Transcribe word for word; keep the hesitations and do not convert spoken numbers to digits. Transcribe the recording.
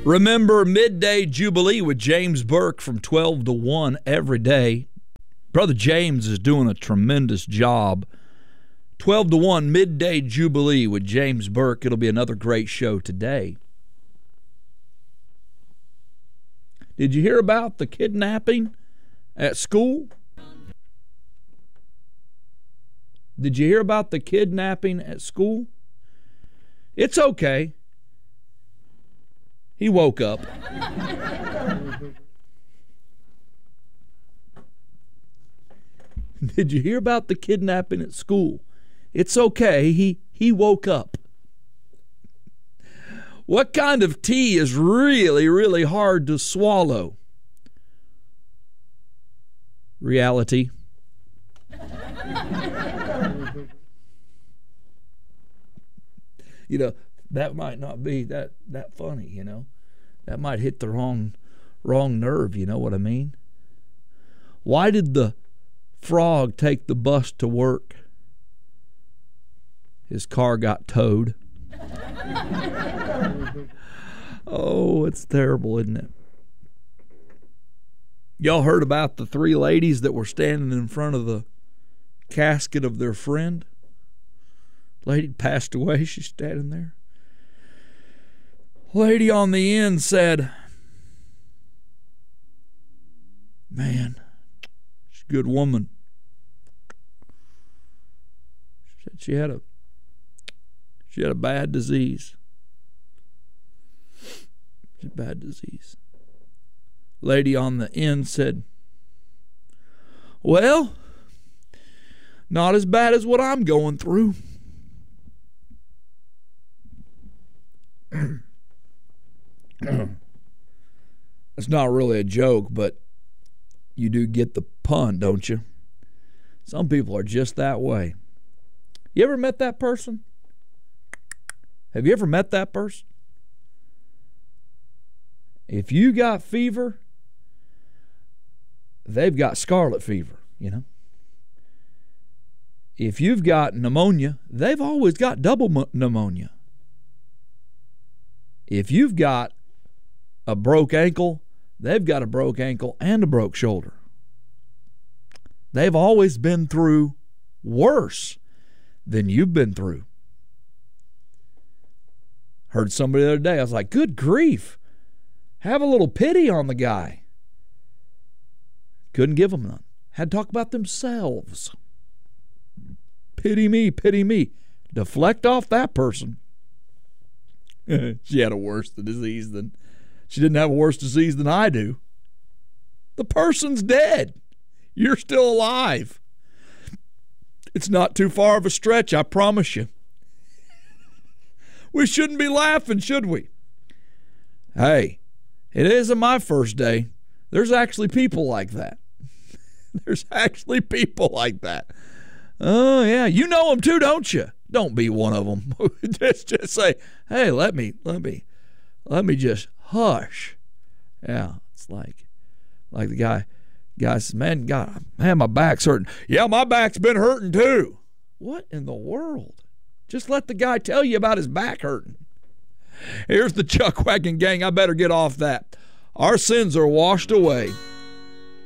Remember Midday Jubilee with James Burke from twelve to one every day. Brother James is doing a tremendous job. twelve to one Midday Jubilee with James Burke. It'll be another great show today. Did you hear about the kidnapping at school? Did you hear about the kidnapping at school? It's okay. He woke up. Did you hear about the kidnapping at school? It's okay. He he woke up. What kind of tea is really, really hard to swallow? Reality. You know, that might not be that, that funny, you know. That might hit the wrong wrong nerve, you know what I mean? Why did the frog take the bus to work? His car got towed. Oh, it's terrible, isn't it? Y'all heard about the three ladies that were standing in front of the casket of their friend? Lady passed away. She's standing there. Lady on the end said, "Man, she's a good woman." She said she had a she had a bad disease. She had a bad disease. Lady on the end said, "Well, not as bad as what I'm going through." It's not really a joke, but you do get the pun, don't you? Some people are just that way. You ever met that person? Have you ever met that person? If you got fever, they've got scarlet fever, you know. If you've got pneumonia, they've always got double pneumonia. If you've got a broke ankle, they've got a broke ankle and a broke shoulder. They've always been through worse than you've been through. Heard somebody the other day, I was like, good grief. Have a little pity on the guy. Couldn't give them none. Had to talk about themselves. Pity me, pity me. Deflect off that person. She had a worse disease than, she didn't have a worse disease than I do. The person's dead. You're still alive. It's not too far of a stretch, I promise you. We shouldn't be laughing, should we? Hey, it isn't my first day. There's actually people like that. There's actually people like that. Oh, yeah. You know them too, don't you? Don't be one of them. just, just say, hey, let me, let me, let me just hush. Yeah, it's like, like the guy, guy says, man, God, man, my back's hurting. Yeah, my back's been hurting too. What in the world? Just let the guy tell you about his back hurting. Here's the Chuck Wagon Gang. I better get off that. Our sins are washed away.